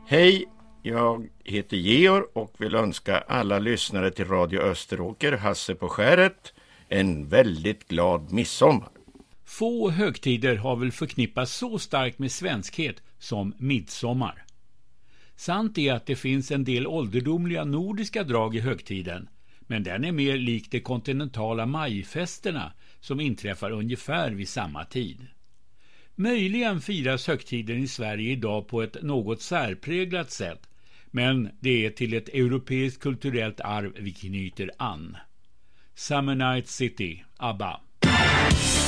Hej, jag heter Georg och vill önska alla lyssnare till Radio Österåker, Hasse på skäret, en väldigt glad midsommar. Få högtider har väl förknippats så starkt med svenskhet som midsommar. Sant är att det finns en del ålderdomliga nordiska drag i högtiden, men den är mer lik de kontinentala majfesterna som inträffar ungefär vid samma tid. Möjligen firas högtiden i Sverige idag på ett något särpräglat sätt, men det är till ett europeiskt kulturellt arv vi knyter an. Summer Night City, ABBA.